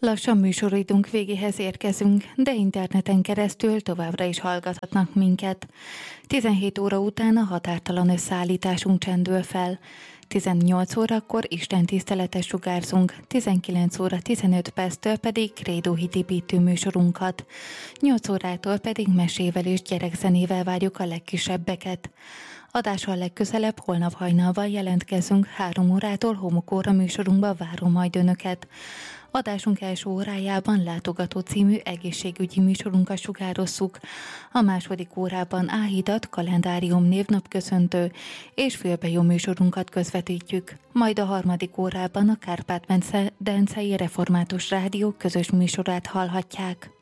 Lassan műsoridőnk végéhez érkezünk, de interneten keresztül továbbra is hallgathatnak minket. 17 óra után a határtalan összeállításunk csendül fel. 18 órakor istentiszteletes sugárzunk, 19 óra 15 perctől pedig krédóhitépítő műsorunkat. 8 órától pedig mesével és gyerekzenével várjuk a legkisebbeket. Adással legközelebb holnap hajnalban jelentkezünk, 3 órától homokóra műsorunkba várom majd önöket. Adásunk első órájában Látogató című egészségügyi műsorunkat sugározzuk. A második órában Áhídat, kalendárium, névnapköszöntő és fülbejó műsorunkat közvetítjük. Majd a harmadik órában a Kárpát-medencei Református Rádió közös műsorát hallhatják.